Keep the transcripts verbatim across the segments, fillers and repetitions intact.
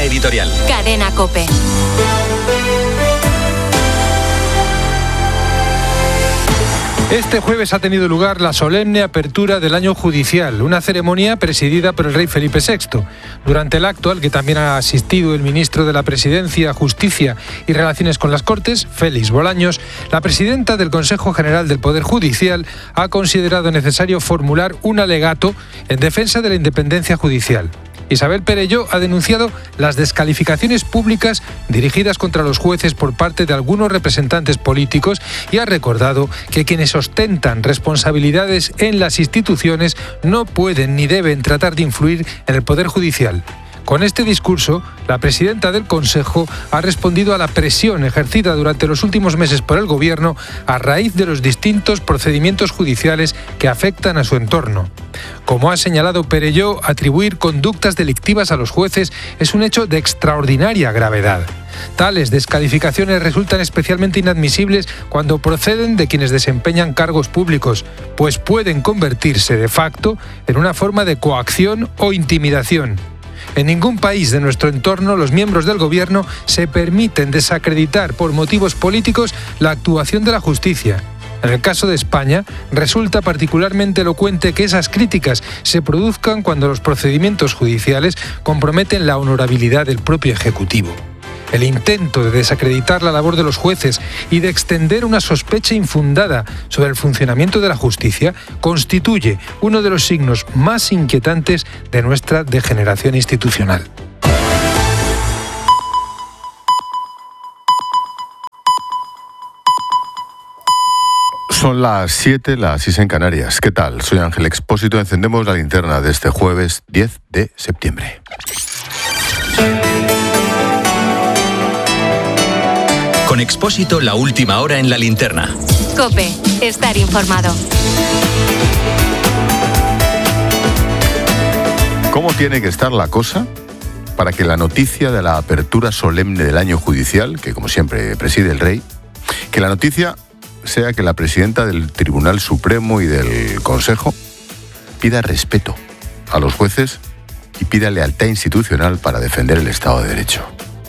editorial. Cadena COPE. Este jueves ha tenido lugar la solemne apertura del año judicial, una ceremonia presidida por el rey Felipe sexto. Durante el acto, al que también ha asistido el ministro de la Presidencia, Justicia y Relaciones con las Cortes, Félix Bolaños, la presidenta del Consejo General del Poder Judicial ha considerado necesario formular un alegato en defensa de la independencia judicial. Isabel Perelló ha denunciado las descalificaciones públicas dirigidas contra los jueces por parte de algunos representantes políticos y ha recordado que quienes ostentan responsabilidades en las instituciones no pueden ni deben tratar de influir en el Poder Judicial. Con este discurso, la presidenta del Consejo ha respondido a la presión ejercida durante los últimos meses por el Gobierno a raíz de los distintos procedimientos judiciales que afectan a su entorno. Como ha señalado Perelló, atribuir conductas delictivas a los jueces es un hecho de extraordinaria gravedad. Tales descalificaciones resultan especialmente inadmisibles cuando proceden de quienes desempeñan cargos públicos, pues pueden convertirse de facto en una forma de coacción o intimidación. En ningún país de nuestro entorno los miembros del Gobierno se permiten desacreditar por motivos políticos la actuación de la justicia. En el caso de España, resulta particularmente elocuente que esas críticas se produzcan cuando los procedimientos judiciales comprometen la honorabilidad del propio Ejecutivo. El intento de desacreditar la labor de los jueces y de extender una sospecha infundada sobre el funcionamiento de la justicia constituye uno de los signos más inquietantes de nuestra degeneración institucional. Son las siete, las seis en Canarias. ¿Qué tal? Soy Ángel Expósito. Encendemos la linterna de este jueves diez de septiembre. Con Expósito, la última hora en la linterna. COPE, estar informado. ¿Cómo tiene que estar la cosa para que la noticia de la apertura solemne del año judicial, que como siempre preside el rey, que la noticia sea que la presidenta del Tribunal Supremo y del Consejo pida respeto a los jueces y pida lealtad institucional para defender el Estado de Derecho?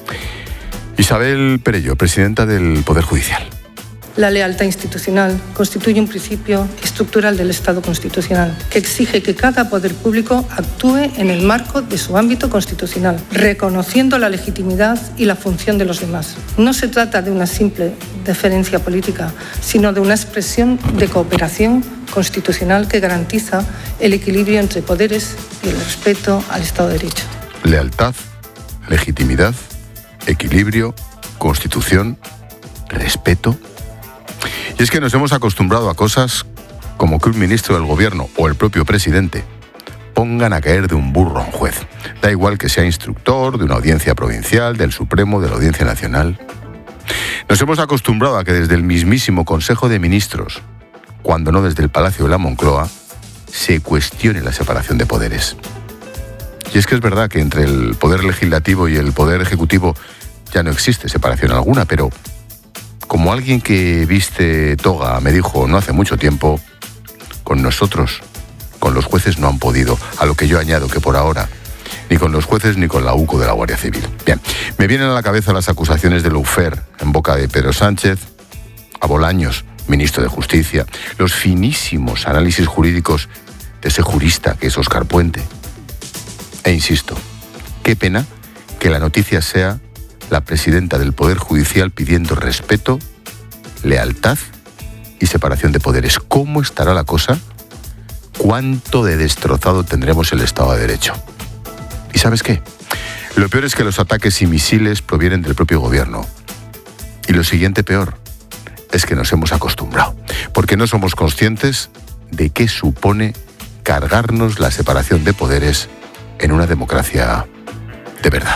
Isabel Perelló, presidenta del Poder Judicial. La lealtad institucional constituye un principio estructural del Estado constitucional que exige que cada poder público actúe en el marco de su ámbito constitucional, reconociendo la legitimidad y la función de los demás. No se trata de una simple deferencia política, sino de una expresión de cooperación constitucional que garantiza el equilibrio entre poderes y el respeto al Estado de Derecho. Lealtad, legitimidad, equilibrio, constitución, respeto. Y es que nos hemos acostumbrado a cosas como que un ministro del Gobierno o el propio presidente pongan a caer de un burro a un juez. Da igual que sea instructor de una audiencia provincial, del Supremo, de la Audiencia Nacional. Nos hemos acostumbrado a que desde el mismísimo Consejo de Ministros, cuando no desde el Palacio de la Moncloa, se cuestione la separación de poderes. Y es que es verdad que entre el Poder Legislativo y el Poder Ejecutivo ya no existe separación alguna, pero como alguien que viste toga me dijo no hace mucho tiempo, con nosotros, con los jueces no han podido, a lo que yo añado que por ahora, ni con los jueces ni con la U C O de la Guardia Civil. Bien, me vienen a la cabeza las acusaciones de Lawfare en boca de Pedro Sánchez, a Bolaños, ministro de Justicia, los finísimos análisis jurídicos de ese jurista que es Óscar Puente. E insisto, qué pena que la noticia sea la presidenta del Poder Judicial pidiendo respeto, lealtad y separación de poderes. ¿Cómo estará la cosa? ¿Cuánto de destrozado tendremos el Estado de Derecho? ¿Y sabes qué? Lo peor es que los ataques y misiles provienen del propio Gobierno. Y lo siguiente peor es que nos hemos acostumbrado, porque no somos conscientes de qué supone cargarnos la separación de poderes en una democracia de verdad.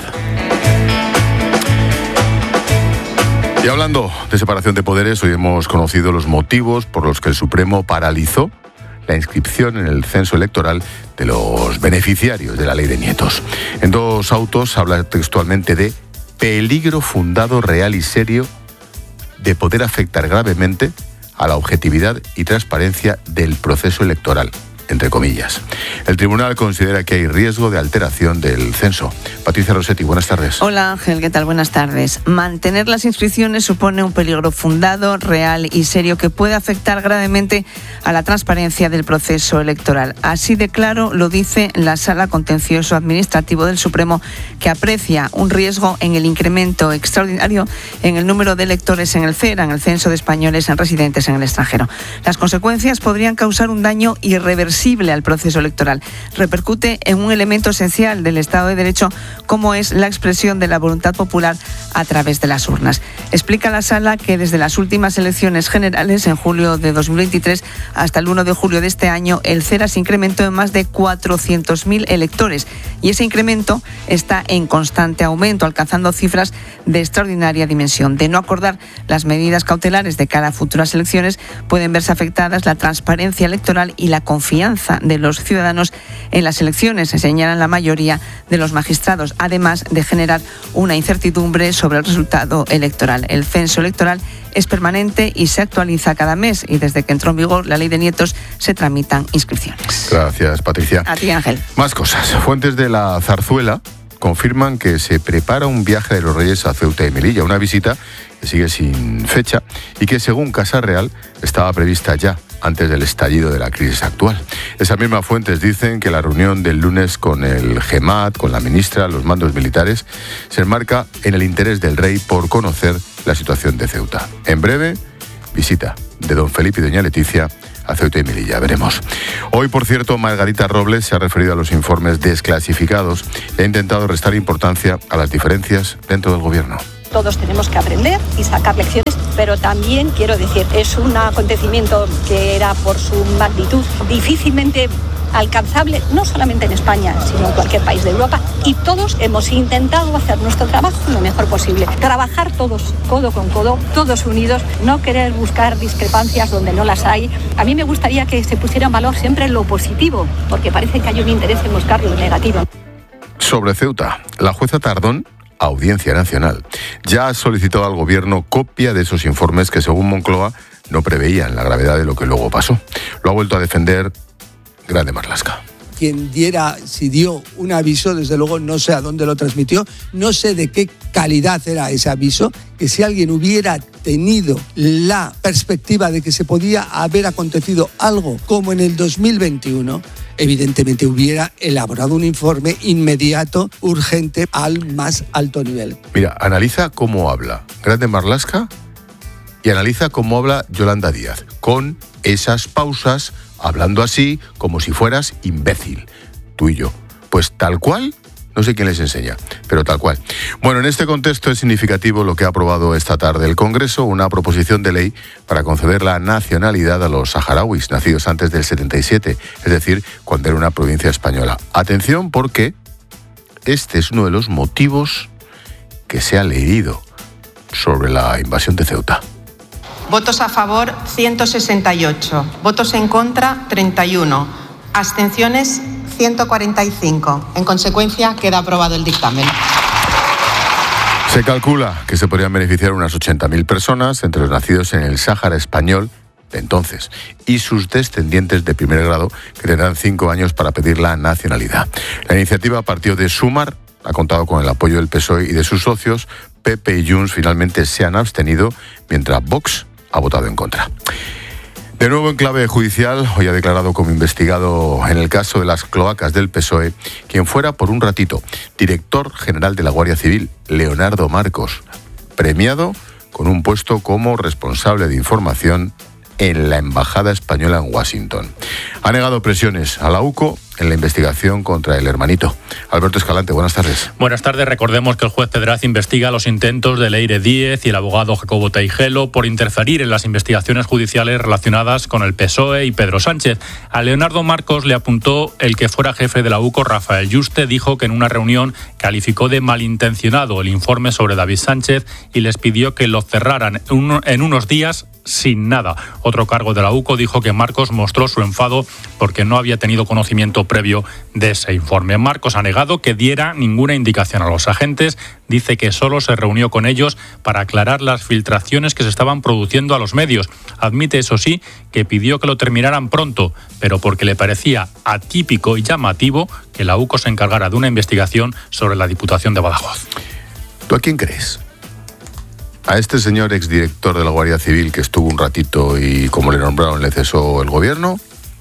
Y hablando de separación de poderes, hoy hemos conocido los motivos por los que el Supremo paralizó la inscripción en el censo electoral de los beneficiarios de la ley de nietos. En dos autos habla textualmente de peligro fundado, real y serio de poder afectar gravemente a la objetividad y transparencia del proceso electoral. entre comillas. El tribunal considera que hay riesgo de alteración del censo. Patricia Rossetti, buenas tardes. Hola Ángel, ¿qué tal? Buenas tardes. Mantener las inscripciones supone un peligro fundado, real y serio que puede afectar gravemente a la transparencia del proceso electoral. Así de claro lo dice la Sala Contencioso Administrativo del Supremo, que aprecia un riesgo en el incremento extraordinario en el número de electores en el CERA, en el Censo de Españoles residentes en el extranjero. Las consecuencias podrían causar un daño irreversible al proceso electoral. Repercute en un elemento esencial del Estado de Derecho, como es la expresión de la voluntad popular a través de las urnas. Explica la Sala que desde las últimas elecciones generales, en julio de dos mil veintitrés, hasta el primero de julio de este año, el CERA se incrementó en más de cuatrocientos mil electores y ese incremento está en constante aumento, alcanzando cifras de extraordinaria dimensión. De no acordar las medidas cautelares de cara a futuras elecciones, pueden verse afectadas la transparencia electoral y la confianza de los ciudadanos en las elecciones, se señalan la mayoría de los magistrados, además de generar una incertidumbre sobre el resultado electoral. El censo electoral es permanente y se actualiza cada mes, y desde que entró en vigor la ley de nietos se tramitan inscripciones. Gracias, Patricia. A ti, Ángel. Más cosas. Fuentes de la Zarzuela confirman que se prepara un viaje de los Reyes a Ceuta y Melilla, una visita que sigue sin fecha y que, según Casa Real, estaba prevista ya antes del estallido de la crisis actual. Esas mismas fuentes dicen que la reunión del lunes con el GEMAT, con la ministra, los mandos militares, se enmarca en el interés del rey por conocer la situación de Ceuta. En breve, visita de don Felipe y doña Leticia a Ceuta y Melilla. Veremos. Hoy, por cierto, Margarita Robles se ha referido a los informes desclasificados y ha intentado restar importancia a las diferencias dentro del gobierno. Todos tenemos que aprender y sacar lecciones, pero también quiero decir, es un acontecimiento que era por su magnitud difícilmente alcanzable, no solamente en España, sino en cualquier país de Europa, y todos hemos intentado hacer nuestro trabajo lo mejor posible. Trabajar todos, codo con codo, todos unidos, no querer buscar discrepancias donde no las hay. A mí me gustaría que se pusiera en valor siempre lo positivo, porque parece que hay un interés en buscar lo negativo. Sobre Ceuta, la jueza Tardón, Audiencia Nacional, ya ha solicitado al gobierno copia de esos informes que, según Moncloa, no preveían la gravedad de lo que luego pasó. Lo ha vuelto a defender Grande Marlaska. Quien diera, si dio un aviso, desde luego no sé a dónde lo transmitió, no sé de qué calidad era ese aviso, que si alguien hubiera tenido la perspectiva de que se podía haber acontecido algo como en el dos mil veintiuno, evidentemente hubiera elaborado un informe inmediato, urgente, al más alto nivel. Mira, analiza cómo habla Grande Marlaska y analiza cómo habla Yolanda Díaz, con esas pausas, hablando así, como si fueras imbécil, tú y yo. Pues tal cual, no sé quién les enseña, pero tal cual. Bueno, en este contexto es significativo lo que ha aprobado esta tarde el Congreso, una proposición de ley para conceder la nacionalidad a los saharauis nacidos antes del setenta y siete, es decir, cuando era una provincia española. Atención, porque este es uno de los motivos que se ha leído sobre la invasión de Ceuta. Votos a favor, ciento sesenta y ocho. Votos en contra, treinta y uno. Abstenciones, ciento cuarenta y cinco. En consecuencia, queda aprobado el dictamen. Se calcula que se podrían beneficiar unas ochenta mil personas, entre los nacidos en el Sáhara español de entonces y sus descendientes de primer grado, que tendrán cinco años para pedir la nacionalidad. La iniciativa partió de Sumar, ha contado con el apoyo del P S O E y de sus socios. P P y Junts finalmente se han abstenido, mientras Vox ha votado en contra. De nuevo en clave judicial, hoy ha declarado como investigado en el caso de las cloacas del P S O E quien fuera por un ratito director general de la Guardia Civil, Leonardo Marcos, premiado con un puesto como responsable de información en la Embajada Española en Washington. Ha negado presiones a la U C O en la investigación contra el hermanito. Alberto Escalante, buenas tardes. Buenas tardes. Recordemos que el juez Pedraz investiga los intentos de Leire Díez y el abogado Jacobo Teijelo por interferir en las investigaciones judiciales relacionadas con el P S O E y Pedro Sánchez. A Leonardo Marcos le apuntó el que fuera jefe de la U C O, Rafael Yuste, dijo que en una reunión calificó de malintencionado el informe sobre David Sánchez y les pidió que lo cerraran en unos días sin nada. Otro cargo de la U C O dijo que Marcos mostró su enfado porque no había tenido conocimiento conocimiento previo de ese informe. Marcos ha negado que diera ninguna indicación a los agentes. Dice que solo se reunió con ellos para aclarar las filtraciones que se estaban produciendo a los medios. Admite, eso sí, que pidió que lo terminaran pronto, pero porque le parecía atípico y llamativo que la UCO se encargara de una investigación sobre la Diputación de Badajoz. ¿Tú a quién crees? ¿A este señor exdirector de la Guardia Civil que estuvo un ratito y como le nombraron le cesó el gobierno?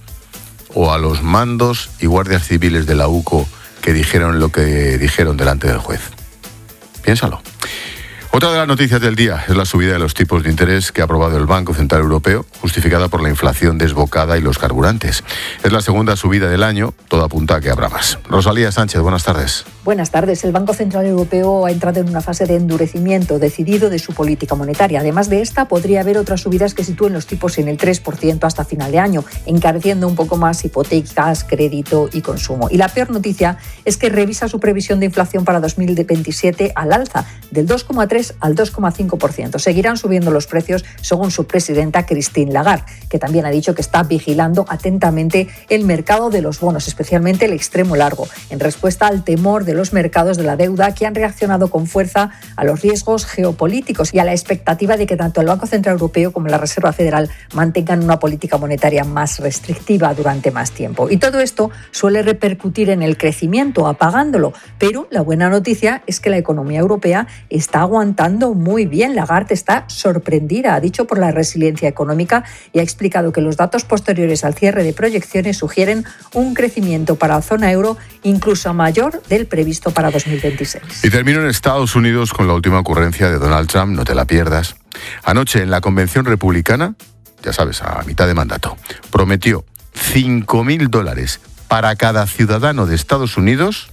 ¿O a los mandos y guardias civiles de la UCO que dijeron lo que dijeron delante del juez? Piénsalo. Otra de las noticias del día es la subida de los tipos de interés que ha aprobado el Banco Central Europeo, justificada por la inflación desbocada y los carburantes. Es la segunda subida del año, todo apunta a que habrá más. Rosalía Sánchez, buenas tardes. Buenas tardes. El Banco Central Europeo ha entrado en una fase de endurecimiento decidido de su política monetaria. Además de esta, podría haber otras subidas que sitúen los tipos en el tres por ciento hasta final de año, encareciendo un poco más hipotecas, crédito y consumo. Y la peor noticia es que revisa su previsión de inflación para dos mil veintisiete al alza, del dos coma tres al dos coma cinco por ciento. Seguirán subiendo los precios, según su presidenta Christine Lagarde, que también ha dicho que está vigilando atentamente el mercado de los bonos, especialmente el extremo largo, en respuesta al temor de los mercados de la deuda, que han reaccionado con fuerza a los riesgos geopolíticos y a la expectativa de que tanto el Banco Central Europeo como la Reserva Federal mantengan una política monetaria más restrictiva durante más tiempo. Y todo esto suele repercutir en el crecimiento, apagándolo. Pero la buena noticia es que la economía europea está aguantando muy bien. Lagarde está sorprendida, ha dicho, por la resiliencia económica y ha explicado que los datos posteriores al cierre de proyecciones sugieren un crecimiento para la zona euro incluso mayor del previsto para dos mil veintiséis. Y termino en Estados Unidos con la última ocurrencia de Donald Trump, no te la pierdas. Anoche en la convención republicana, ya sabes, a mitad de mandato, prometió cinco mil dólares para cada ciudadano de Estados Unidos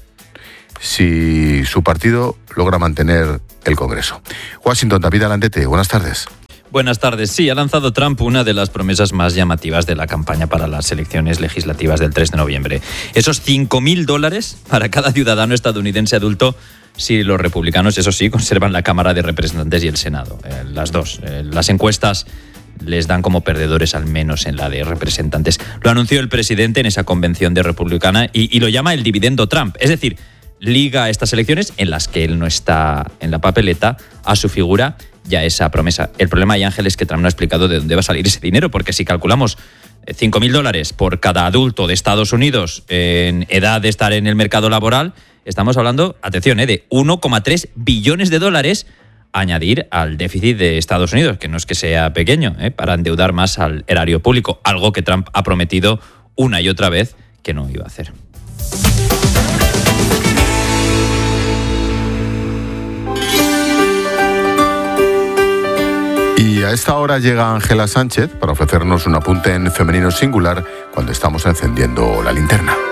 si su partido logra mantener el Congreso. Washington, David Alandete, buenas tardes. Buenas tardes. Sí, ha lanzado Trump una de las promesas más llamativas de la campaña para las elecciones legislativas del tres de noviembre. Esos cinco mil dólares para cada ciudadano estadounidense adulto si los republicanos, eso sí, conservan la Cámara de Representantes y el Senado. Eh, las dos. Eh, las encuestas les dan como perdedores, al menos en la de representantes. Lo anunció el presidente en esa convención de republicana y, y lo llama el dividendo Trump. Es decir, liga estas elecciones en las que él no está en la papeleta a su figura y a esa promesa. El problema, y Ángel, es que Trump no ha explicado de dónde va a salir ese dinero, porque si calculamos cinco mil dólares por cada adulto de Estados Unidos en edad de estar en el mercado laboral, estamos hablando, atención, eh, de uno coma tres billones de dólares a añadir al déficit de Estados Unidos, que no es que sea pequeño, eh, para endeudar más al erario público, algo que Trump ha prometido una y otra vez que no iba a hacer. Y a esta hora llega Ángela Sánchez para ofrecernos un apunte en femenino singular cuando estamos encendiendo la linterna.